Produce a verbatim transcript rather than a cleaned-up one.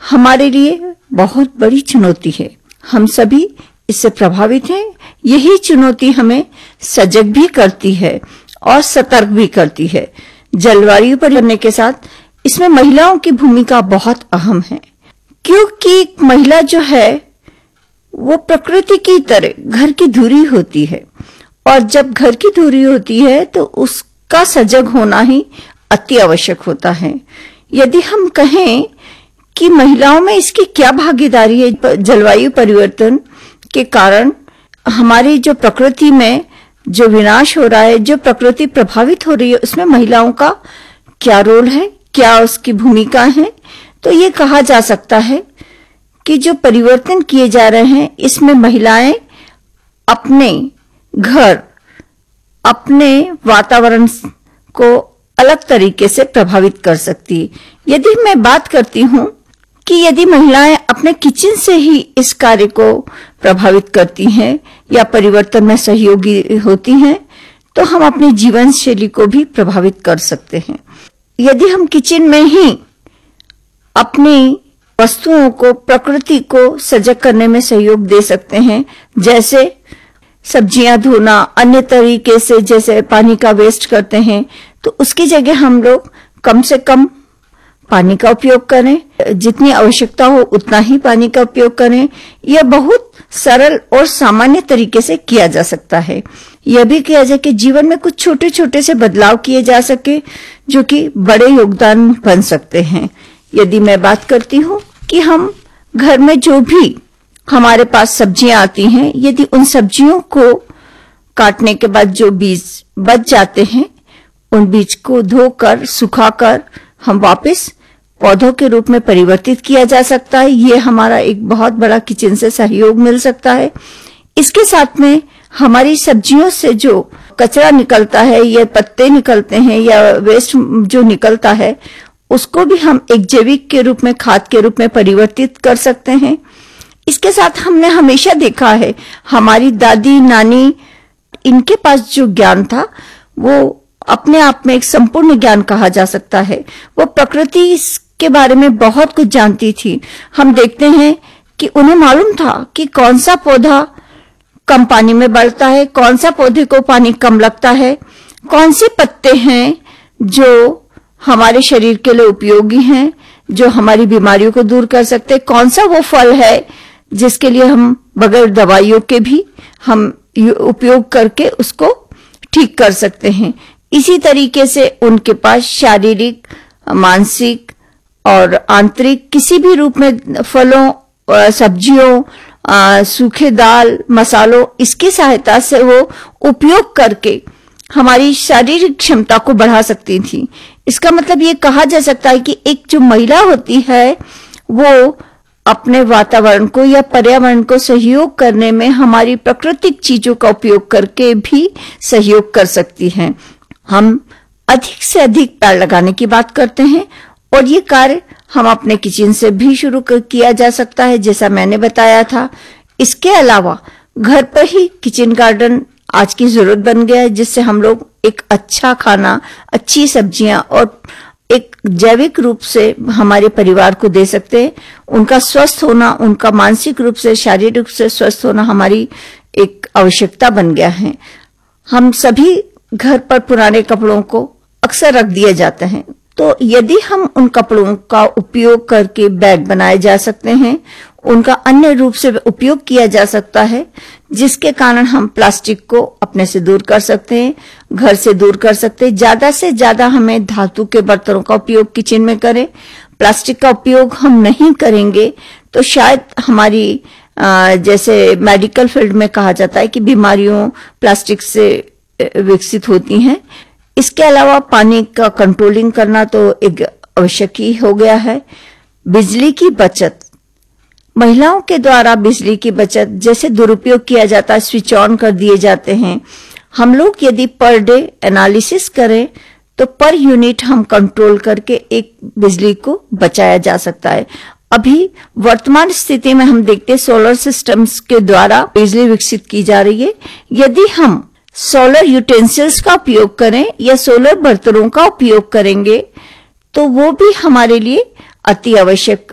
हमारे लिए बहुत बड़ी चुनौती है। हम सभी इससे प्रभावित हैं। यही चुनौती हमें सजग भी करती है और सतर्क भी करती है। जलवायु परिवर्तन के साथ इसमें महिलाओं की भूमिका बहुत अहम है, क्योंकि महिला जो है वो प्रकृति की तरह घर की धुरी होती है, और जब घर की धुरी होती है तो उसका सजग होना ही अति आवश्यक होता है। यदि हम कहें कि महिलाओं में इसकी क्या भागीदारी है, जलवायु परिवर्तन के कारण हमारी जो प्रकृति में जो विनाश हो रहा है, जो प्रकृति प्रभावित हो रही है, उसमें महिलाओं का क्या रोल है, क्या उसकी भूमिका है, तो ये कहा जा सकता है कि जो परिवर्तन किए जा रहे हैं इसमें महिलाएं अपने घर, अपने वातावरण को अलग तरीके से प्रभावित कर सकती है। यदि मैं बात करती हूं कि यदि महिलाएं अपने किचन से ही इस कार्य को प्रभावित करती हैं या परिवर्तन में सहयोगी होती हैं, तो हम अपनी जीवन शैली को भी प्रभावित कर सकते हैं। यदि हम किचन में ही अपनी वस्तुओं को, प्रकृति को सजग करने में सहयोग दे सकते हैं, जैसे सब्जियां धोना, अन्य तरीके से जैसे पानी का वेस्ट करते हैं, तो उसकी जगह हम लोग कम से कम पानी का उपयोग करें, जितनी आवश्यकता हो उतना ही पानी का उपयोग करें। यह बहुत सरल और सामान्य तरीके से किया जा सकता है। यह भी किया जाए कि जीवन में कुछ छोटे छोटे से बदलाव किए जा सके जो कि बड़े योगदान बन सकते हैं। यदि मैं बात करती हूँ कि हम घर में जो भी हमारे पास सब्जियां आती हैं, यदि उन सब्जियों को काटने के बाद जो बीज बच जाते हैं, उन बीज को धोकर सुखाकर हम वापस पौधों के रूप में परिवर्तित किया जा सकता है। ये हमारा एक बहुत बड़ा किचन से सहयोग मिल सकता है। इसके साथ में हमारी सब्जियों से जो कचरा निकलता है या पत्ते निकलते हैं या वेस्ट जो निकलता है, उसको भी हम एक जैविक के रूप में, खाद के रूप में परिवर्तित कर सकते हैं। इसके साथ हमने हमेशा देखा है, हमारी दादी नानी, इनके पास जो ज्ञान था वो अपने आप में एक संपूर्ण ज्ञान कहा जा सकता है। वो प्रकृति के बारे में बहुत कुछ जानती थी। हम देखते हैं कि उन्हें मालूम था कि कौन सा पौधा कम पानी में बढ़ता है, कौन सा पौधे को पानी कम लगता है, कौन से पत्ते हैं जो हमारे शरीर के लिए उपयोगी हैं, जो हमारी बीमारियों को दूर कर सकते हैं, कौन सा वो फल है जिसके लिए हम बगैर दवाइयों के भी हम उपयोग करके उसको ठीक कर सकते हैं। इसी तरीके से उनके पास शारीरिक, मानसिक और आंतरिक किसी भी रूप में फलों, सब्जियों, सूखे दाल, मसालों, इसकी सहायता से वो उपयोग करके हमारी शारीरिक क्षमता को बढ़ा सकती थी। इसका मतलब ये कहा जा सकता है कि एक जो महिला होती है वो अपने वातावरण को या पर्यावरण को सहयोग करने में हमारी प्राकृतिक चीजों का उपयोग करके भी सहयोग कर सकती है। हम अधिक से अधिक पेड़ लगाने की बात करते हैं और ये कार्य हम अपने किचन से भी शुरू किया जा सकता है, जैसा मैंने बताया था। इसके अलावा घर पर ही किचन गार्डन आज की जरूरत बन गया है, जिससे हम लोग एक अच्छा खाना, अच्छी सब्जियां और एक जैविक रूप से हमारे परिवार को दे सकते हैं। उनका स्वस्थ होना, उनका मानसिक रूप से, शारीरिक रूप से स्वस्थ होना हमारी एक आवश्यकता बन गया है। हम सभी घर पर पुराने कपड़ों को अक्सर रख दिए जाते हैं, तो यदि हम उन कपड़ों का उपयोग करके बैग बनाए जा सकते हैं, उनका अन्य रूप से उपयोग किया जा सकता है, जिसके कारण हम प्लास्टिक को अपने से दूर कर सकते हैं, घर से दूर कर सकते हैं। ज्यादा से ज्यादा हमें धातु के बर्तनों का उपयोग किचन में करें। प्लास्टिक का उपयोग हम नहीं करेंगे तो शायद हमारी जैसे मेडिकल फील्ड में कहा जाता है कि बीमारियों प्लास्टिक से विकसित होती हैं। इसके अलावा पानी का कंट्रोलिंग करना तो एक आवश्यक ही हो गया है। बिजली की बचत, महिलाओं के द्वारा बिजली की बचत जैसे दुरुपयोग किया जाता है, स्विच ऑन कर दिए जाते हैं। हम लोग यदि पर डे एनालिसिस करें तो पर यूनिट हम कंट्रोल करके एक बिजली को बचाया जा सकता है। अभी वर्तमान स्थिति में हम देखते हैं सोलर सिस्टम्स के द्वारा बिजली विकसित की जा रही है। यदि हम सोलर यूटेंसिल्स का उपयोग करें या सोलर बर्तनों का उपयोग करेंगे तो वो भी हमारे लिए अति आवश्यक